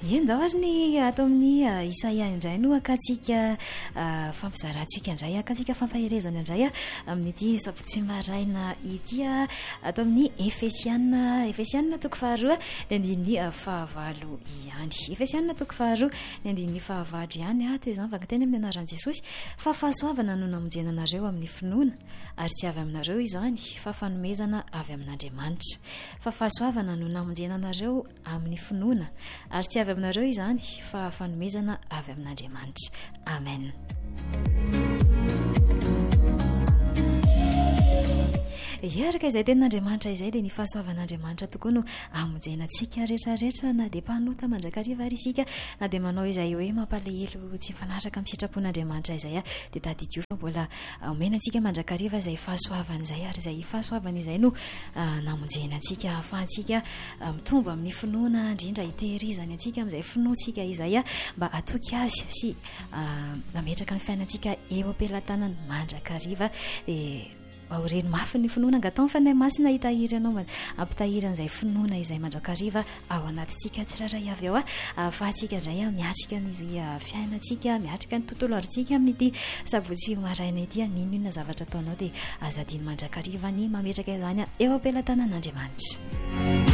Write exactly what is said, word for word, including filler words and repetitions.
endazny ato amin'ny Isaia indray no akatsika fampizarantsika indray akatsika fampahirezana indray a amin'ity sabotsy maraina ity a ato amin'ny Efesiana Efesiana toko faharoa ny andiny fahavalo ihany Efesiana toko faharoa ny andiny fahavalo ihany a toy izany vakateny amin'ny anaran'i Jesosy fa fahasoavana no namonjena anareo amin'ny finoana ary tsy avy aminareo izany fa fanomezana avy amin'Andriamanitra fa fahasoavana no namonjena anareo amin'ny finoana ary tsy avy aminareo izany fa fanomezana avy amin'Andriamanitra. Amen. Araka izay tenin'Andriamanitra izay dia ny fahasoavan'Andriamanitra tokoa no amonjenantsika rehetrarehetra na dia mpanota mandrakariva ary isika na dia manao izay hoe mampalahelo tsy mifanaraka amin'ny sitrapon'Andriamanitra izay a dia tadidio fa mbola omenantsika mandrakariva izay fahasoavana izay ary izay fahasoavana izay no namonjenantsika ahafahantsika mitombo amin'ny finoana indrindra hitehirizany antsika amin'izay finoantsika izay a mba atoky azy sy nametraka ny fiainantsika eo am-pelantanany mandrakariva dia aoreny mafy ny finoana angatao ny fanahy masina hitahiry anao ampitahiran'izay finoana izay mandrakariva ao anatintsika tsiraray avy ao a ahafahantsika indray a miatrika ny fiainantsika miatrika ny tontolo arintsika amin'ity sabotsy maraina ity a ninona zavatra ataonao dia azadiny mandrakariva ny mametraka izany eo am-pelantanan'Andriamanitra.